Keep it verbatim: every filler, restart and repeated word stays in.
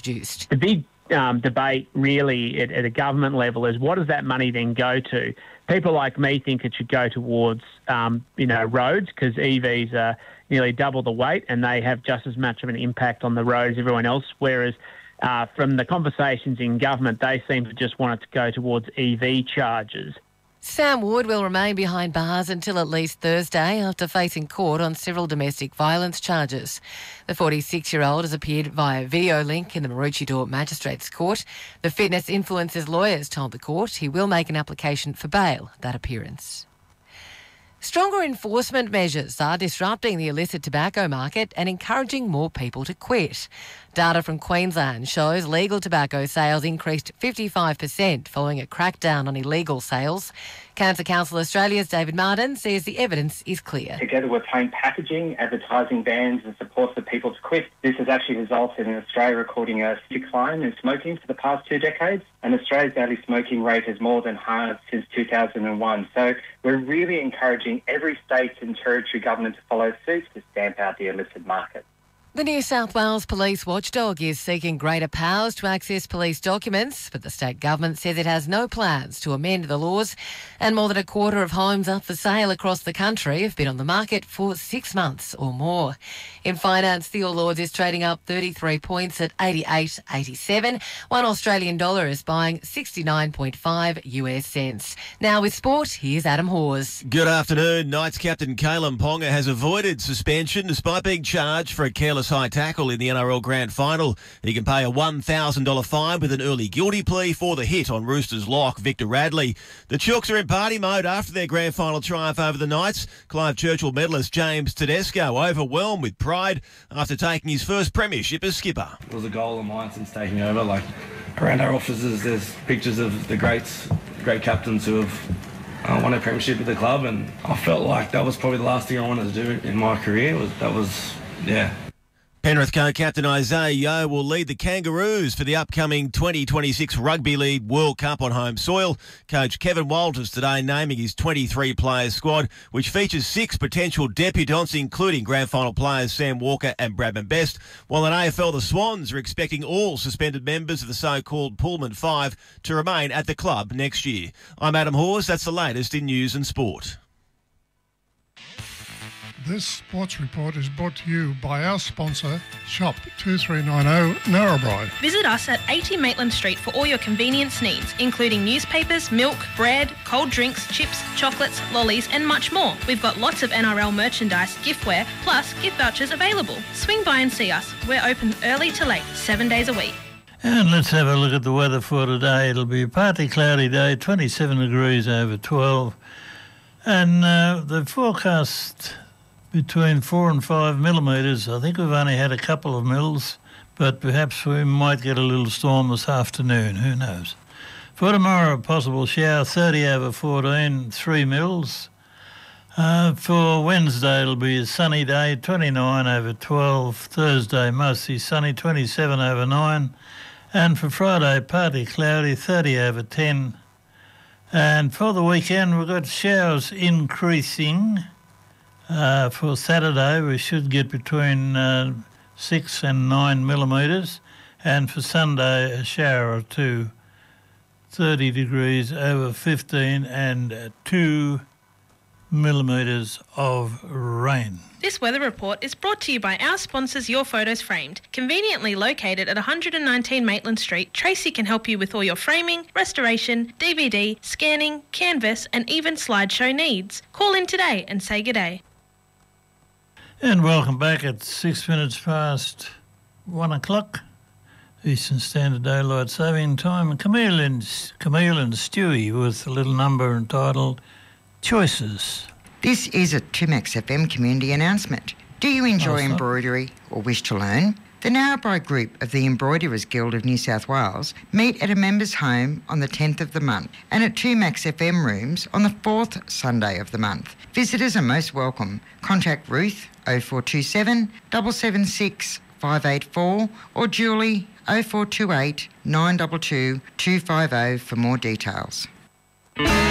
introduced. The big um, debate really at, at a government level is what does that money then go to? People like me think it should go towards, um, you know, roads, because E Vs are nearly double the weight and they have just as much of an impact on the road as everyone else, whereas uh, from the conversations in government, they seem to just want it to go towards E V charges. Sam Ward will remain behind bars until at least Thursday after facing court on several domestic violence charges. The forty-six-year-old has appeared via video link in the Maroochydore Magistrates Court. The fitness influencer's lawyers told the court he will make an application for bail at that appearance. Stronger enforcement measures are disrupting the illicit tobacco market and encouraging more people to quit. Data from Queensland shows legal tobacco sales increased fifty-five percent following a crackdown on illegal sales. Cancer Council Australia's David Martin says the evidence is clear. Together with plain packaging, advertising bans and support for people to quit, this has actually resulted in Australia recording a decline in smoking for the past two decades, and Australia's daily smoking rate has more than halved since two thousand one. So we're really encouraging every state and territory government to follow suit to stamp out the illicit market. The New South Wales Police Watchdog is seeking greater powers to access police documents, but the state government says it has no plans to amend the laws, and more than a quarter of homes up for sale across the country have been on the market for six months or more. In finance, the All Ords is trading up thirty-three points at eighty-eight eighty-seven. One Australian dollar is buying sixty-nine point five US cents. Now with sport, here's Adam Hawes. Good afternoon. Knights captain Kalen Ponga has avoided suspension despite being charged for a careless high tackle in the N R L Grand Final. He can pay a one thousand dollars fine with an early guilty plea for the hit on Roosters lock Victor Radley. The Chooks are in party mode after their Grand Final triumph over the Knights. Clive Churchill medalist James Tedesco overwhelmed with pride after taking his first premiership as skipper. It was a goal of mine since taking over. Like, around our offices there's pictures of the greats, great captains who have uh, won a premiership with the club, and I felt like that was probably the last thing I wanted to do in my career. Was that was, yeah. Penrith co-captain Isaiah Yeo will lead the Kangaroos for the upcoming twenty twenty-six Rugby League World Cup on home soil. Coach Kevin Walters today naming his twenty-three player squad, which features six potential debutants, including grand final players Sam Walker and Bradman Best. While in A F L, the Swans are expecting all suspended members of the so-called Pullman Five to remain at the club next year. I'm Adam Hawes. That's the latest in news and sport. This sports report is brought to you by our sponsor, Shop two three nine zero Narrabri. Visit us at eighty Maitland Street for all your convenience needs, including newspapers, milk, bread, cold drinks, chips, chocolates, lollies and much more. We've got lots of N R L merchandise, giftware, plus gift vouchers available. Swing by and see us. We're open early to late, seven days a week. And let's have a look at the weather for today. It'll be a partly cloudy day, twenty-seven degrees over twelve. And uh, the forecast between four and five millimetres. I think we've only had a couple of mils, but perhaps we might get a little storm this afternoon. Who knows? For tomorrow, a possible shower, thirty over fourteen, three mils. Uh, for Wednesday, it'll be a sunny day, twenty-nine over twelve. Thursday, mostly sunny, twenty-seven over nine. And for Friday, partly cloudy, thirty over ten. And for the weekend, we've got showers increasing. Uh, for Saturday, we should get between uh, six and nine millimetres, and for Sunday, a shower or two, thirty degrees over fifteen, and uh, two millimetres of rain. This weather report is brought to you by our sponsors, Your Photos Framed. Conveniently located at one hundred nineteen Maitland Street, Tracy can help you with all your framing, restoration, D V D, scanning, canvas, and even slideshow needs. Call in today and say good day. And welcome back at six minutes past one o'clock, Eastern Standard Daylight Saving Time. And Camille and, Camille and Stewie with a little number entitled Choices. This is a two Max F M community announcement. Do you enjoy oh, embroidery or wish to learn? The Narrabri Group of the Embroiderers Guild of New South Wales meet at a members' home on the tenth of the month and at two Max F M rooms on the fourth Sunday of the month. Visitors are most welcome. Contact Ruth oh four two seven, seven seven six, five eight four or Julie oh four two eight, nine two two, two five oh for more details.